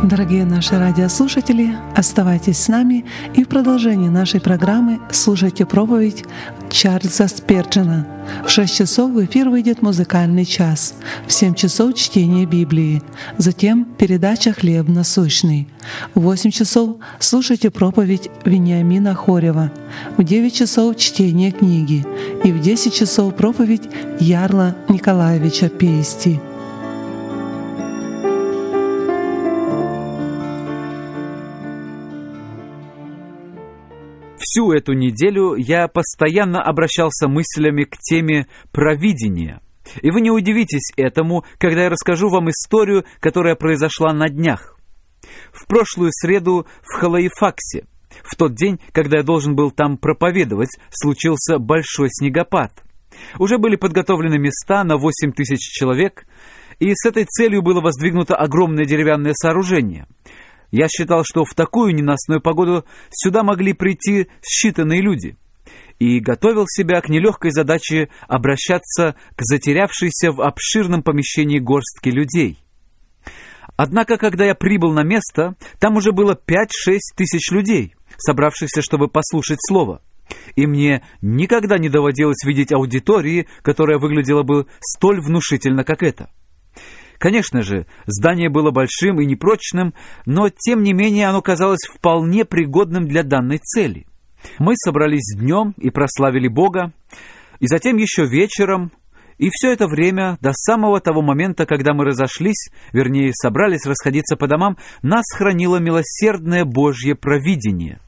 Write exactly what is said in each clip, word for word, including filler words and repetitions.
Дорогие наши радиослушатели, оставайтесь с нами и в продолжении нашей программы слушайте проповедь Чарльза Сперджена. В шесть часов в эфир выйдет музыкальный час, в семь часов чтение Библии, затем передача «Хлеб насущный». В восемь часов слушайте проповедь Вениамина Хорева, в девять часов чтение книги и в десять часов проповедь Ярла Николаевича Пейсти. Всю эту неделю я постоянно обращался мыслями к теме провидения. И вы не удивитесь этому, когда я расскажу вам историю, которая произошла на днях. В прошлую среду в Халаифаксе, в тот день, когда я должен был там проповедовать, случился большой снегопад. Уже были подготовлены места на восемь тысяч человек, и с этой целью было воздвигнуто огромное деревянное сооружение. Я считал, что в такую ненастную погоду сюда могли прийти считанные люди, и готовил себя к нелегкой задаче обращаться к затерявшейся в обширном помещении горстке людей. Однако, когда я прибыл на место, там уже было пять-шесть тысяч людей, собравшихся, чтобы послушать слово. И мне никогда не доводилось видеть аудитории, которая выглядела бы столь внушительно, как эта. Конечно же, здание было большим и непрочным, но, тем не менее, оно казалось вполне пригодным для данной цели. Мы собрались днем и прославили Бога, и затем еще вечером, и все это время, до самого того момента, когда мы разошлись, вернее, собрались расходиться по домам, нас хранило милосердное Божье провидение.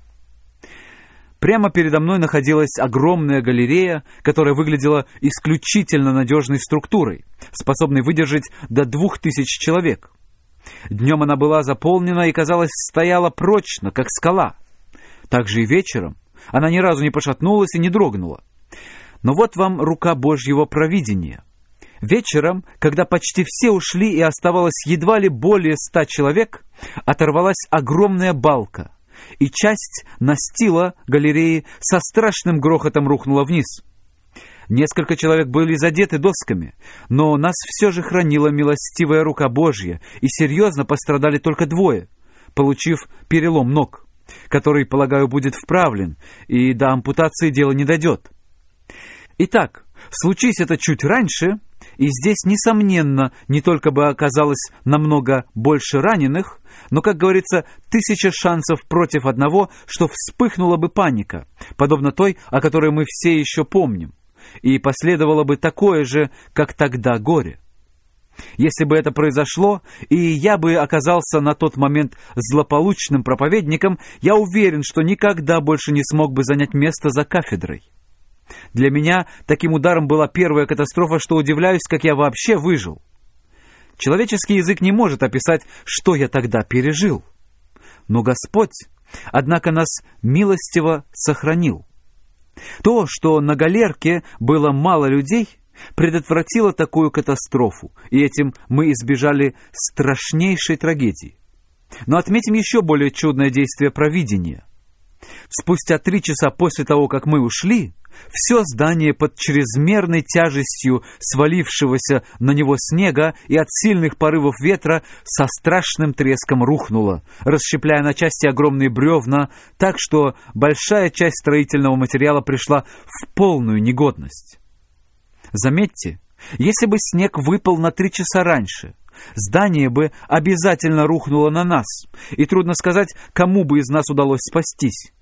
Прямо передо мной находилась огромная галерея, которая выглядела исключительно надежной структурой, способной выдержать до двух тысяч человек. Днем она была заполнена и, казалось, стояла прочно, как скала. Также и вечером она ни разу не пошатнулась и не дрогнула. Но вот вам рука Божьего провидения. Вечером, когда почти все ушли и оставалось едва ли более ста человек, оторвалась огромная балка, и часть настила галереи со страшным грохотом рухнула вниз. Несколько человек были задеты досками, но нас все же хранила милостивая рука Божья, и серьезно пострадали только двое, получив перелом ног, который, полагаю, будет вправлен, и до ампутации дело не дойдет. Итак, случись это чуть раньше, и здесь, несомненно, не только бы оказалось намного больше раненых, но, как говорится, тысяча шансов против одного, что вспыхнула бы паника, подобно той, о которой мы все еще помним, и последовало бы такое же, как тогда, горе. Если бы это произошло, и я бы оказался на тот момент злополучным проповедником, я уверен, что никогда больше не смог бы занять место за кафедрой. Для меня таким ударом была первая катастрофа, что удивляюсь, как я вообще выжил. Человеческий язык не может описать, что я тогда пережил. Но Господь, однако, нас милостиво сохранил. То, что на галерке было мало людей, предотвратило такую катастрофу, и этим мы избежали страшнейшей трагедии. Но отметим еще более чудное действие провидения. Спустя три часа после того, как мы ушли, все здание под чрезмерной тяжестью свалившегося на него снега и от сильных порывов ветра со страшным треском рухнуло, расщепляя на части огромные бревна, так что большая часть строительного материала пришла в полную негодность. Заметьте, если бы снег выпал на три часа раньше, здание бы обязательно рухнуло на нас, и трудно сказать, кому бы из нас удалось спастись.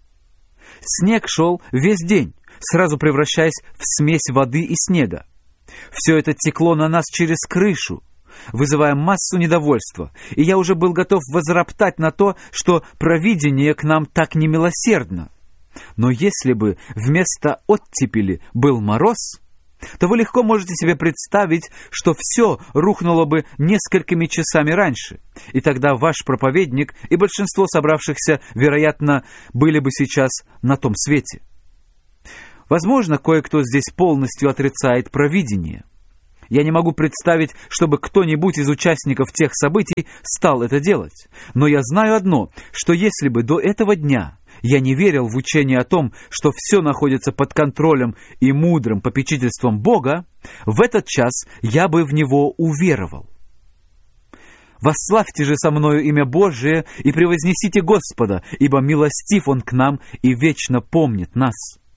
Снег шел весь день, сразу превращаясь в смесь воды и снега. Все это текло на нас через крышу, вызывая массу недовольства, и я уже был готов возроптать на то, что провидение к нам так немилосердно. Но если бы вместо оттепели был мороз, то вы легко можете себе представить, что все рухнуло бы несколькими часами раньше, и тогда ваш проповедник и большинство собравшихся, вероятно, были бы сейчас на том свете. Возможно, кое-кто здесь полностью отрицает провидение. Я не могу представить, чтобы кто-нибудь из участников тех событий стал это делать. Но я знаю одно, что если бы до этого дня я не верил в учение о том, что все находится под контролем и мудрым попечительством Бога, в этот час я бы в него уверовал. «Восславьте же со мною имя Божие и превознесите Господа, ибо милостив Он к нам и вечно помнит нас».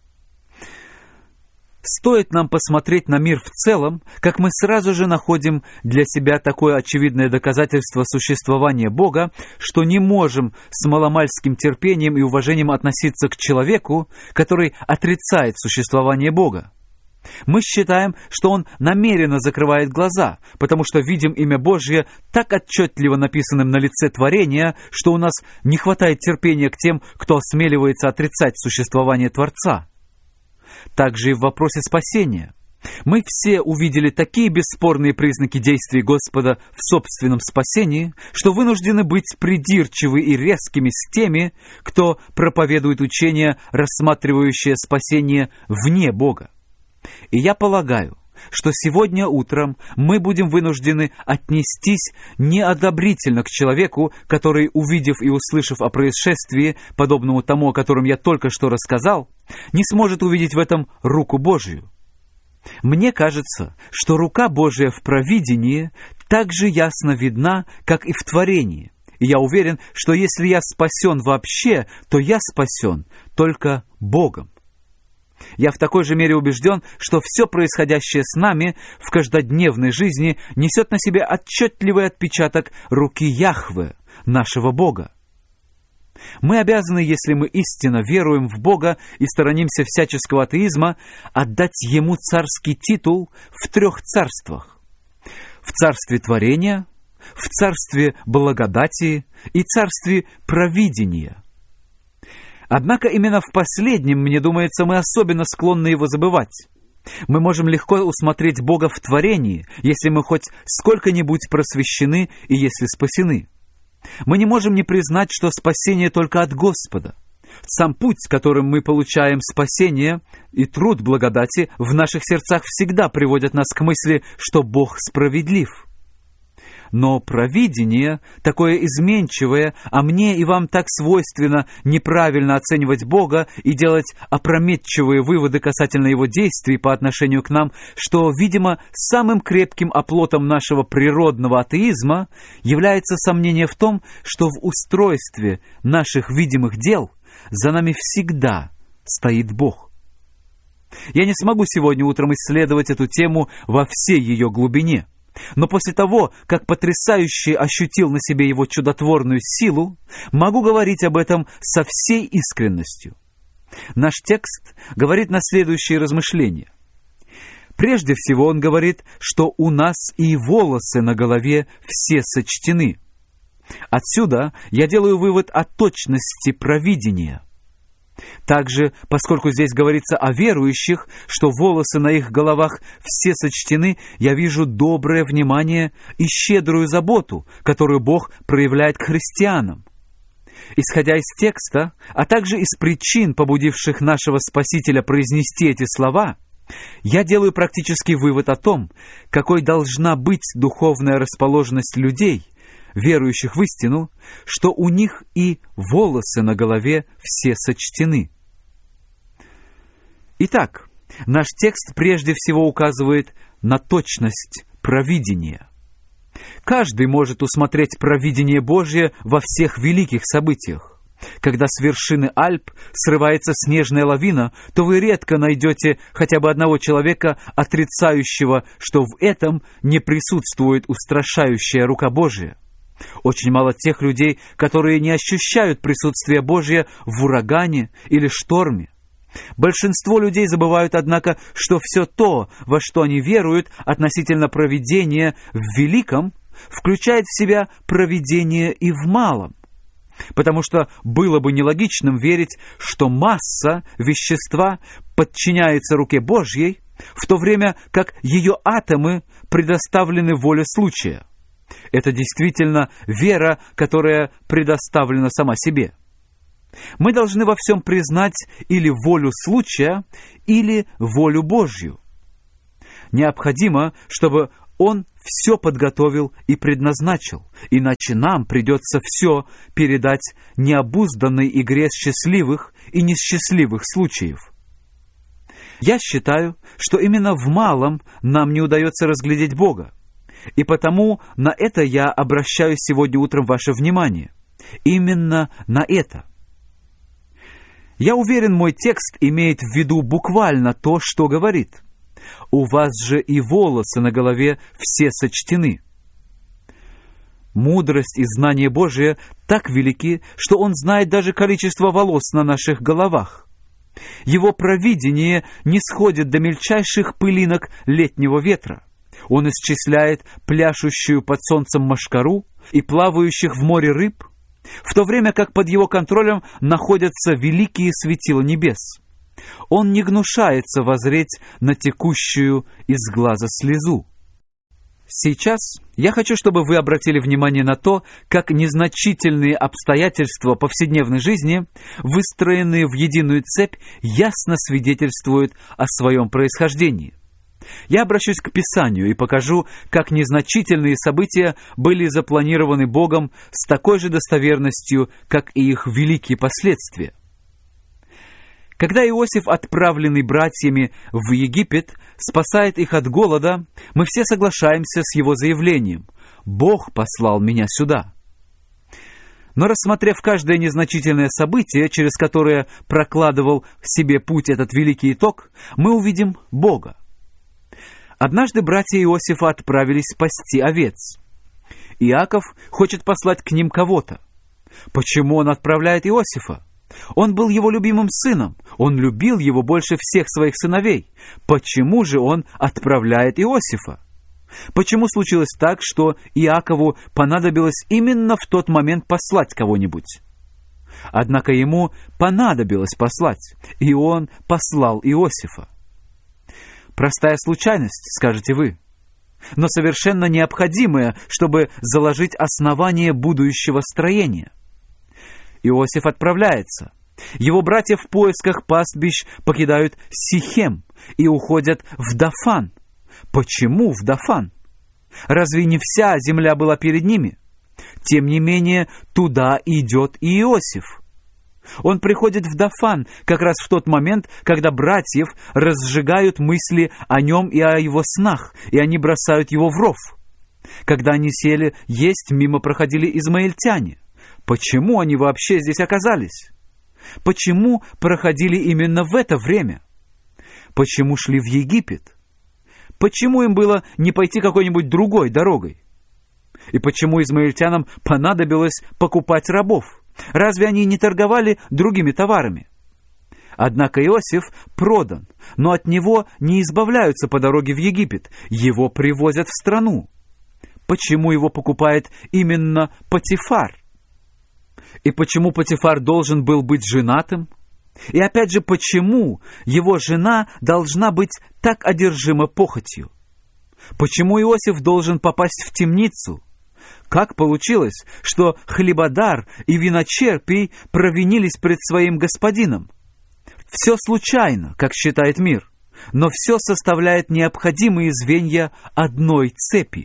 Стоит нам посмотреть на мир в целом, как мы сразу же находим для себя такое очевидное доказательство существования Бога, что не можем с маломальским терпением и уважением относиться к человеку, который отрицает существование Бога. Мы считаем, что он намеренно закрывает глаза, потому что видим имя Божье так отчетливо написанным на лице творения, что у нас не хватает терпения к тем, кто осмеливается отрицать существование Творца. Также и в вопросе спасения. Мы все увидели такие бесспорные признаки действий Господа в собственном спасении, что вынуждены быть придирчивы и резкими с теми, кто проповедует учение, рассматривающее спасение вне Бога. И я полагаю, что сегодня утром мы будем вынуждены отнестись неодобрительно к человеку, который, увидев и услышав о происшествии, подобному тому, о котором я только что рассказал, не сможет увидеть в этом руку Божию. Мне кажется, что рука Божия в провидении так же ясно видна, как и в творении. И я уверен, что если я спасен вообще, то я спасен только Богом. Я в такой же мере убежден, что все происходящее с нами в каждодневной жизни несет на себе отчетливый отпечаток руки Яхве, нашего Бога. Мы обязаны, если мы истинно веруем в Бога и сторонимся всяческого атеизма, отдать Ему царский титул в трех царствах. В царстве творения, в царстве благодати и царстве провидения. Однако именно в последнем, мне думается, мы особенно склонны его забывать. Мы можем легко усмотреть Бога в творении, если мы хоть сколько-нибудь просвещены и если спасены. Мы не можем не признать, что спасение только от Господа. Сам путь, которым мы получаем спасение, и труд благодати в наших сердцах всегда приводят нас к мысли, что Бог справедлив. Но провидение, такое изменчивое, а мне и вам так свойственно неправильно оценивать Бога и делать опрометчивые выводы касательно Его действий по отношению к нам, что, видимо, самым крепким оплотом нашего природного атеизма является сомнение в том, что в устройстве наших видимых дел за нами всегда стоит Бог. Я не смогу сегодня утром исследовать эту тему во всей ее глубине. Но после того, как потрясающе ощутил на себе его чудотворную силу, могу говорить об этом со всей искренностью. Наш текст говорит на следующие размышления. Прежде всего он говорит, что у нас и волосы на голове все сочтены. Отсюда я делаю вывод о точности провидения. Также, поскольку здесь говорится о верующих, что волосы на их головах все сочтены, я вижу доброе внимание и щедрую заботу, которую Бог проявляет к христианам. Исходя из текста, а также из причин, побудивших нашего Спасителя произнести эти слова, я делаю практический вывод о том, какой должна быть духовная расположенность людей, верующих в истину, что у них и волосы на голове все сочтены. Итак, наш текст прежде всего указывает на точность провидения. Каждый может усмотреть провидение Божье во всех великих событиях. Когда с вершины Альп срывается снежная лавина, то вы редко найдете хотя бы одного человека, отрицающего, что в этом не присутствует устрашающая рука Божия. Очень мало тех людей, которые не ощущают присутствие Божия в урагане или шторме. Большинство людей забывают, однако, что все то, во что они веруют относительно провидения в великом, включает в себя провидение и в малом. Потому что было бы нелогичным верить, что масса вещества подчиняется руке Божьей, в то время как ее атомы предоставлены воле случая. Это действительно вера, которая предоставлена сама себе. Мы должны во всем признать или волю случая, или волю Божью. Необходимо, чтобы Он все подготовил и предназначил, иначе нам придется все передать необузданной игре счастливых и несчастливых случаев. Я считаю, что именно в малом нам не удается разглядеть Бога. И потому на это я обращаю сегодня утром ваше внимание. Именно на это. Я уверен, мой текст имеет в виду буквально то, что говорит. У вас же и волосы на голове все сочтены. Мудрость и знание Божие так велики, что Он знает даже количество волос на наших головах. Его провидение не сходит до мельчайших пылинок летнего ветра. Он исчисляет пляшущую под солнцем мошкару и плавающих в море рыб, в то время как под Его контролем находятся великие светила небес. Он не гнушается воззреть на текущую из глаза слезу. Сейчас я хочу, чтобы вы обратили внимание на то, как незначительные обстоятельства повседневной жизни, выстроенные в единую цепь, ясно свидетельствуют о своем происхождении. Я обращусь к Писанию и покажу, как незначительные события были запланированы Богом с такой же достоверностью, как и их великие последствия. Когда Иосиф, отправленный братьями в Египет, спасает их от голода, мы все соглашаемся с его заявлением: «Бог послал меня сюда». Но рассмотрев каждое незначительное событие, через которое прокладывал себе путь этот великий итог, мы увидим Бога. Однажды братья Иосифа отправились спасти овец. Иаков хочет послать к ним кого-то. Почему он отправляет Иосифа? Он был его любимым сыном. Он любил его больше всех своих сыновей. Почему же он отправляет Иосифа? Почему случилось так, что Иакову понадобилось именно в тот момент послать кого-нибудь? Однако ему понадобилось послать, и он послал Иосифа. Простая случайность, скажете вы, но совершенно необходимая, чтобы заложить основание будущего строения. Иосиф отправляется. Его братья в поисках пастбищ покидают Сихем и уходят в Дафан. Почему в Дафан? Разве не вся земля была перед ними? Тем не менее, туда идет и Иосиф. Он приходит в Дафан как раз в тот момент, когда братьев разжигают мысли о нем и о его снах, и они бросают его в ров. Когда они сели есть, мимо проходили измаильтяне. Почему они вообще здесь оказались? Почему проходили именно в это время? Почему шли в Египет? Почему им было не пойти какой-нибудь другой дорогой? И почему измаильтянам понадобилось покупать рабов? Разве они не торговали другими товарами? Однако Иосиф продан, но от него не избавляются по дороге в Египет. Его привозят в страну. Почему его покупает именно Потифар? И почему Потифар должен был быть женатым? И опять же, почему его жена должна быть так одержима похотью? Почему Иосиф должен попасть в темницу? Как получилось, что хлебодар и виночерпий провинились пред своим господином? Все случайно, как считает мир, но все составляет необходимые звенья одной цепи.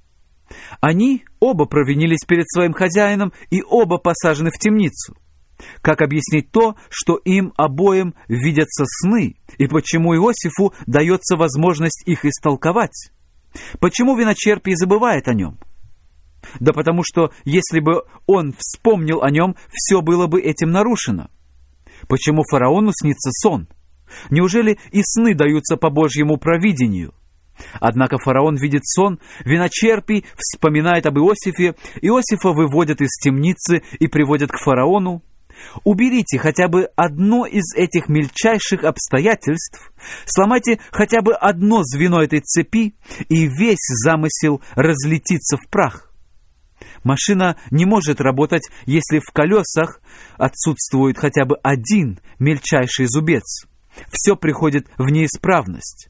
Они оба провинились перед своим хозяином и оба посажены в темницу. Как объяснить то, что им обоим видятся сны, и почему Иосифу дается возможность их истолковать? Почему виночерпий забывает о нем? Да потому что, если бы он вспомнил о нем, все было бы этим нарушено. Почему фараону снится сон? Неужели и сны даются по Божьему провидению? Однако фараон видит сон, виночерпий вспоминает об Иосифе, Иосифа выводят из темницы и приводят к фараону. Уберите хотя бы одно из этих мельчайших обстоятельств, сломайте хотя бы одно звено этой цепи, и весь замысел разлетится в прах. Машина не может работать, если в колесах отсутствует хотя бы один мельчайший зубец. Все приходит в неисправность.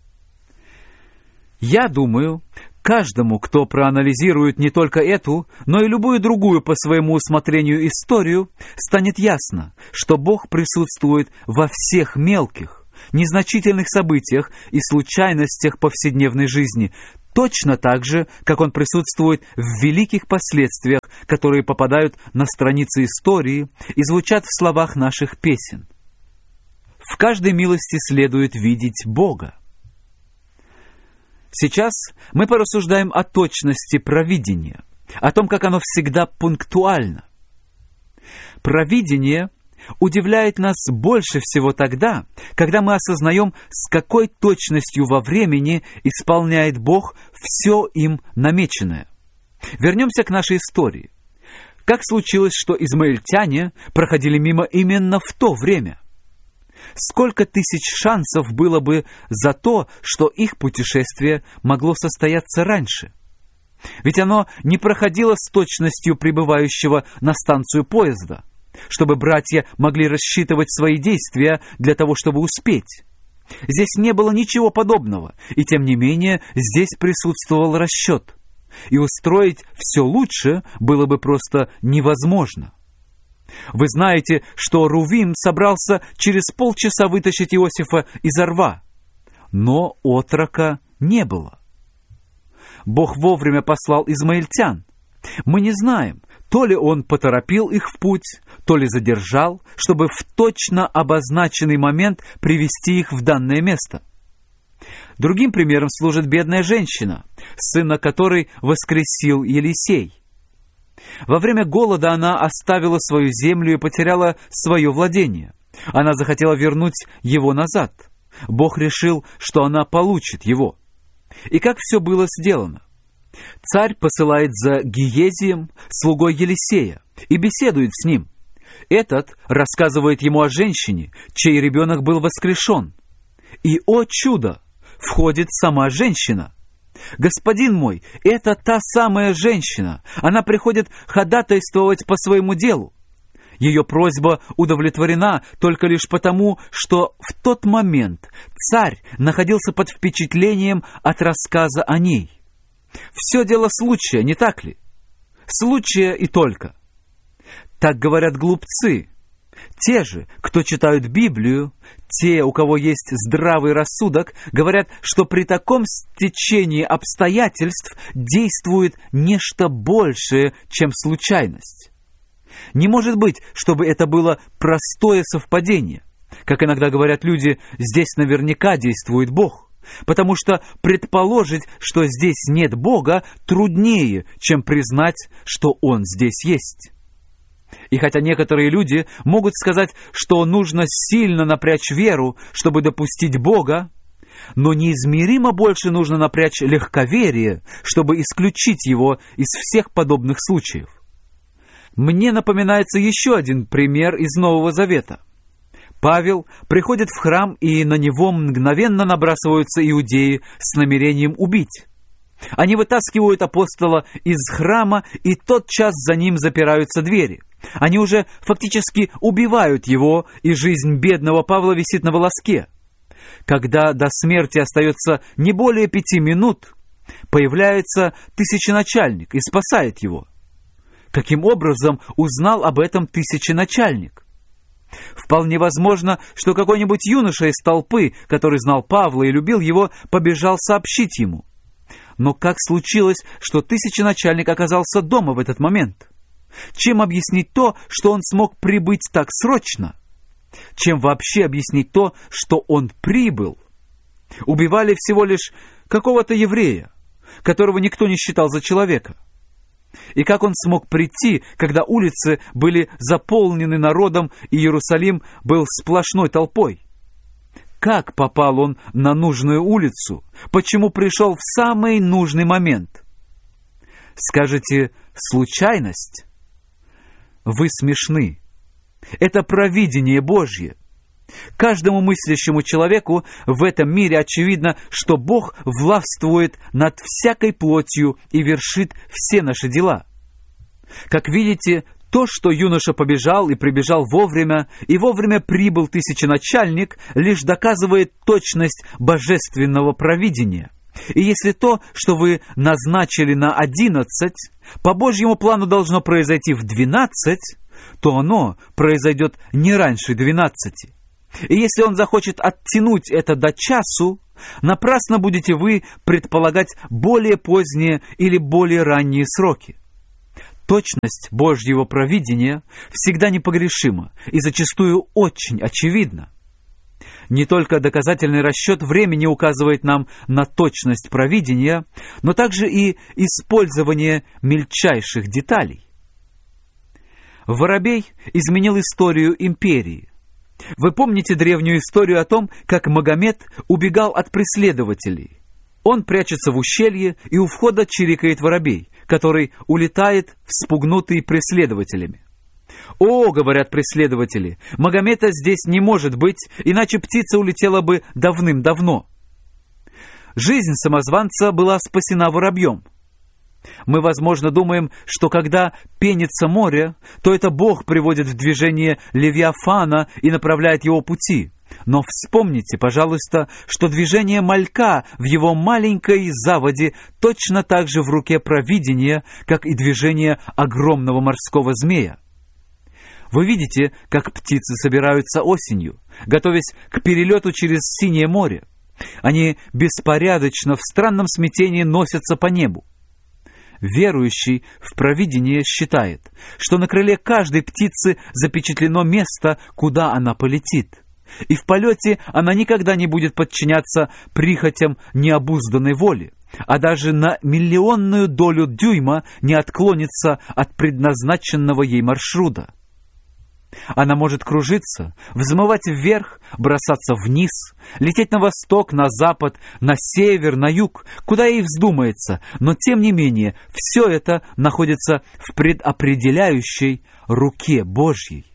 Я думаю, каждому, кто проанализирует не только эту, но и любую другую по своему усмотрению историю, станет ясно, что Бог присутствует во всех мелких, незначительных событиях и случайностях повседневной жизни, точно так же, как Он присутствует в великих последствиях, которые попадают на страницы истории и звучат в словах наших песен. В каждой милости следует видеть Бога. Сейчас мы порассуждаем о точности провидения, о том, как оно всегда пунктуально. Провидение удивляет нас больше всего тогда, когда мы осознаем, с какой точностью во времени исполняет Бог все им намеченное. Вернемся к нашей истории. Как случилось, что измаильтяне проходили мимо именно в то время? Сколько тысяч шансов было бы за то, что их путешествие могло состояться раньше? Ведь оно не проходило с точностью прибывающего на станцию поезда, чтобы братья могли рассчитывать свои действия для того, чтобы успеть. Здесь не было ничего подобного, и тем не менее здесь присутствовал расчет. И устроить все лучше было бы просто невозможно. Вы знаете, что Рувим собрался через полчаса вытащить Иосифа из рва, но отрока не было. Бог вовремя послал измаильтян. Мы не знаем, то ли он поторопил их в путь, то ли задержал, чтобы в точно обозначенный момент привести их в данное место. Другим примером служит бедная женщина, сына которой воскресил Елисей. Во время голода она оставила свою землю и потеряла свое владение. Она захотела вернуть его назад. Бог решил, что она получит его. И как все было сделано? Царь посылает за Гиезием, слугой Елисея, и беседует с ним. Этот рассказывает ему о женщине, чей ребенок был воскрешен. И, о чудо, входит сама женщина. «Господин мой, это та самая женщина. Она приходит ходатайствовать по своему делу». Ее просьба удовлетворена только лишь потому, что в тот момент царь находился под впечатлением от рассказа о ней. Все дело случая, не так ли? Случая и только. Так говорят глупцы. Те же, кто читают Библию, те, у кого есть здравый рассудок, говорят, что при таком стечении обстоятельств действует нечто большее, чем случайность. Не может быть, чтобы это было простое совпадение. Как иногда говорят люди, здесь наверняка действует Бог, потому что предположить, что здесь нет Бога, труднее, чем признать, что Он здесь есть. И хотя некоторые люди могут сказать, что нужно сильно напрячь веру, чтобы допустить Бога, но неизмеримо больше нужно напрячь легковерие, чтобы исключить его из всех подобных случаев. Мне напоминается еще один пример из Нового Завета. Павел приходит в храм, и на него мгновенно набрасываются иудеи с намерением убить. Они вытаскивают апостола из храма, и тотчас за ним запираются двери. Они уже фактически убивают его, и жизнь бедного Павла висит на волоске. Когда до смерти остается не более пяти минут, появляется тысяченачальник и спасает его. Каким образом узнал об этом тысяченачальник? Вполне возможно, что какой-нибудь юноша из толпы, который знал Павла и любил его, побежал сообщить ему. Но как случилось, что тысяченачальник оказался дома в этот момент? Чем объяснить то, что он смог прибыть так срочно? Чем вообще объяснить то, что он прибыл? Убивали всего лишь какого-то еврея, которого никто не считал за человека. И как он смог прийти, когда улицы были заполнены народом, и Иерусалим был сплошной толпой? Как попал он на нужную улицу? Почему пришел в самый нужный момент? Скажете, случайность? Вы смешны. Это провидение Божье. Каждому мыслящему человеку в этом мире очевидно, что Бог властвует над всякой плотью и вершит все наши дела. Как видите, то, что юноша побежал и прибежал вовремя, и вовремя прибыл тысяченачальник, лишь доказывает точность божественного провидения. И если то, что вы назначили на одиннадцать, по Божьему плану должно произойти в двенадцать, то оно произойдет не раньше двенадцати. И если он захочет оттянуть это до часу, напрасно будете вы предполагать более поздние или более ранние сроки. Точность Божьего провидения всегда непогрешима и зачастую очень очевидна. Не только доказательный расчет времени указывает нам на точность провидения, но также и использование мельчайших деталей. Воробей изменил историю империи. Вы помните древнюю историю о том, как Магомед убегал от преследователей? Он прячется в ущелье, и у входа чирикает воробей, который улетает, вспугнутый преследователями. «О, — говорят преследователи, — Магомета здесь не может быть, иначе птица улетела бы давным-давно». Жизнь самозванца была спасена воробьем. Мы, возможно, думаем, что когда пенится море, то это Бог приводит в движение Левиафана и направляет его пути. Но вспомните, пожалуйста, что движение малька в его маленькой заводе точно так же в руке провидения, как и движение огромного морского змея. Вы видите, как птицы собираются осенью, готовясь к перелету через синее море. Они беспорядочно в странном смятении носятся по небу. Верующий в провидение считает, что на крыле каждой птицы запечатлено место, куда она полетит. И в полете она никогда не будет подчиняться прихотям необузданной воли, а даже на миллионную долю дюйма не отклонится от предназначенного ей маршрута. Она может кружиться, взмывать вверх, бросаться вниз, лететь на восток, на запад, на север, на юг, куда ей вздумается, но тем не менее все это находится в предопределяющей руке Божьей.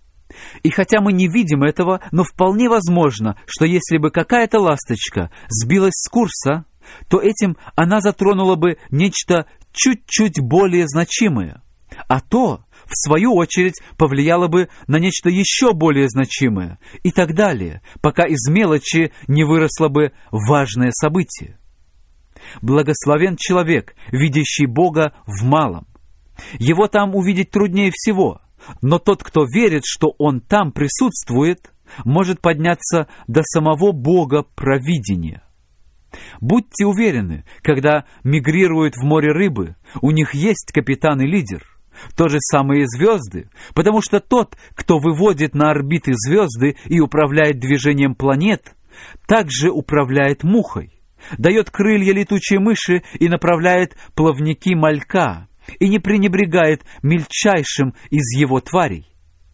И хотя мы не видим этого, но вполне возможно, что если бы какая-то ласточка сбилась с курса, то этим она затронула бы нечто чуть-чуть более значимое, а то, в свою очередь, повлияло бы на нечто еще более значимое, и так далее, пока из мелочи не выросло бы важное событие. Благословен человек, видящий Бога в малом. Его там увидеть труднее всего, но тот, кто верит, что Он там присутствует, может подняться до самого Бога провидения. Будьте уверены, когда мигрируют в море рыбы, у них есть капитан и лидер. То же самое и звезды, потому что тот, кто выводит на орбиты звезды и управляет движением планет, также управляет мухой, дает крылья летучей мыши и направляет плавники малька, и не пренебрегает мельчайшим из его тварей.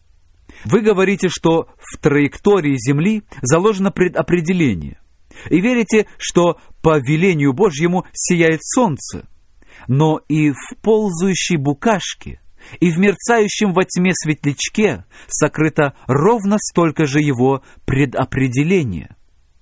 Вы говорите, что в траектории Земли заложено предопределение, и верите, что по велению Божьему сияет солнце, но и в ползающей букашке, и в мерцающем во тьме светлячке сокрыто ровно столько же его предопределения.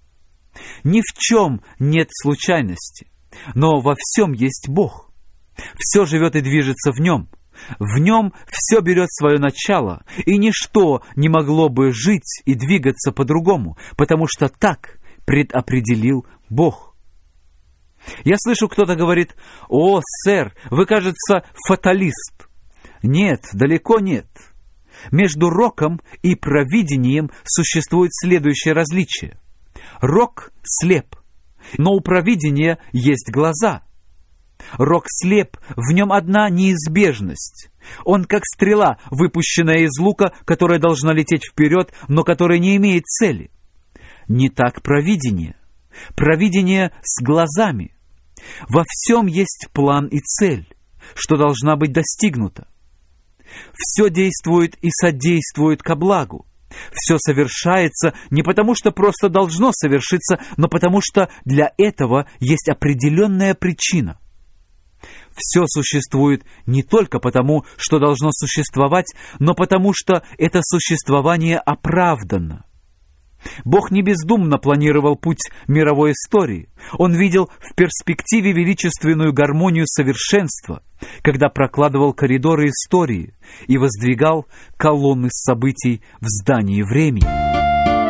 Ни в чем нет случайности, но во всем есть Бог. Все живет и движется в Нем. В Нем все берет свое начало, и ничто не могло бы жить и двигаться по-другому, потому что так предопределил Бог. Я слышу, кто-то говорит: «О, сэр, вы, кажется, фаталист». Нет, далеко нет. Между роком и провидением существует следующее различие. Рок слеп, но у провидения есть глаза. Рок слеп, в нем одна неизбежность. Он как стрела, выпущенная из лука, которая должна лететь вперед, но которая не имеет цели. Не так провидение. Провидение с глазами. Во всем есть план и цель, что должна быть достигнута. Все действует и содействует ко благу. Все совершается не потому, что просто должно совершиться, но потому, что для этого есть определенная причина. Все существует не только потому, что должно существовать, но потому, что это существование оправдано. Бог не бездумно планировал путь мировой истории. Он видел в перспективе величественную гармонию совершенства, когда прокладывал коридоры истории и воздвигал колонны событий в здании времени.